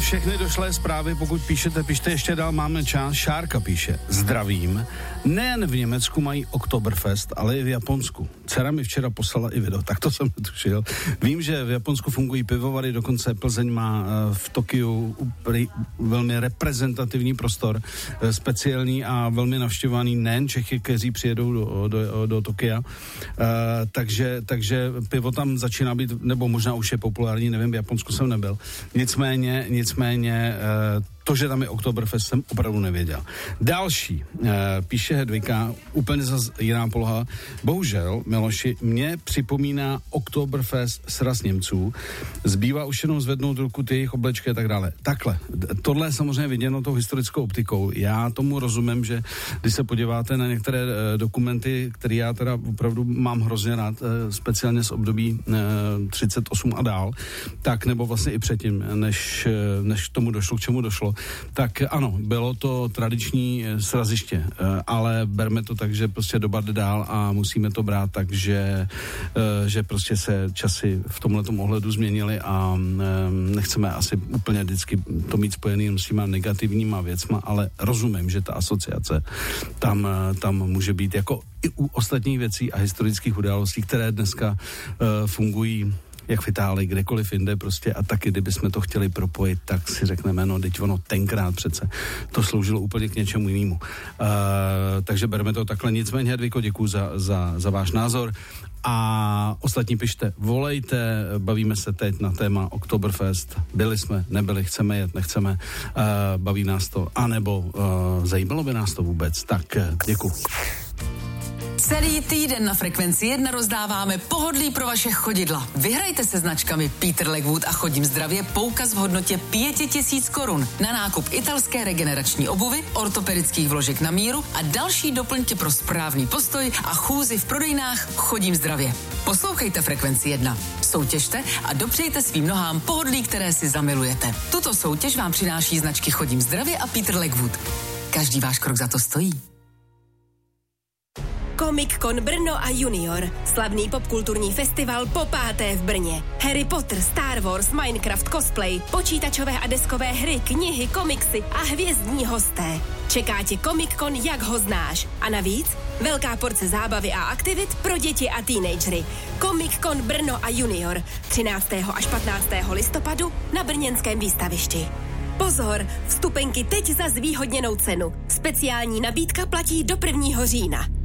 všechny došlé zprávy, pokud píšete, pište ještě dál, máme čas. Šárka píše, zdravím, nejen v Německu mají Oktoberfest, ale i v Japonsku. Dcera mi včera poslala i video, tak to jsem netušil. Vím, že v Japonsku fungují pivovary, dokonce Plzeň má v Tokiu velmi reprezentativní prostor, speciální a velmi navštěvovaný nejen Čechy, kteří přijedou do Tokia. Takže pivo tam začíná být, nebo možná už je populární, nevím, v Japonsku jsem nebyl. Nicméně to, že tam je Oktoberfest, jsem opravdu nevěděl. Další, píše Hedvika, úplně zase jiná poloha. Bohužel, Miloši, mě připomíná Oktoberfest sraz Němců. Zbývá už jenom zvednout ruku ty jejich oblečky a tak dále. Takhle, tohle je samozřejmě viděno tou historickou optikou. Já tomu rozumím, že když se podíváte na některé dokumenty, které já teda opravdu mám hrozně rád, speciálně z období 38 a dál, tak nebo vlastně i předtím, než k tomu došlo, k čemu došlo, tak ano, bylo to tradiční sraziště, ale berme to tak, že prostě doba jde dál a musíme to brát tak, že prostě se časy v tomhletom ohledu změnily a nechceme asi úplně vždycky to mít spojený s těma negativníma věcma, ale rozumím, že ta asociace tam může být jako i u ostatních věcí a historických událostí, které dneska fungují jak v Itálii, kdekoliv jinde prostě a taky, kdybychom to chtěli propojit, tak si řekneme, no, teď ono tenkrát přece to sloužilo úplně k něčemu jinému. Takže bereme to takhle. Nicméně, Hedviko, děkuju za váš názor a ostatní pište, volejte, bavíme se teď na téma Oktoberfest. Byli jsme, nebyli, chceme jet, nechceme, baví nás to, anebo zajímalo by nás to vůbec. Tak děkuju. Celý týden na Frekvenci 1 rozdáváme pohodlí pro vaše chodidla. Vyhrajte se značkami Peter Legwood a Chodím zdravě poukaz v hodnotě 5000 korun na nákup italské regenerační obuvy, ortopedických vložek na míru a další doplňky pro správný postoj a chůzi v prodejnách Chodím zdravě. Poslouchejte Frekvenci 1. Soutěžte a dopřejte svým nohám pohodlí, které si zamilujete. Tuto soutěž vám přináší značky Chodím zdravě a Peter Legwood. Každý váš krok za to stojí. Comic-Con Brno a Junior. Slavný popkulturní festival po 5. v Brně. Harry Potter, Star Wars, Minecraft, cosplay, počítačové a deskové hry, knihy, komiksy a hvězdní hosté. Čeká tě Comic-Con, jak ho znáš. A navíc velká porce zábavy a aktivit pro děti a teenagery. Comic-Con Brno a Junior. 13. až 15. listopadu na brněnském výstavišti. Pozor, vstupenky teď za zvýhodněnou cenu. Speciální nabídka platí do 1. října.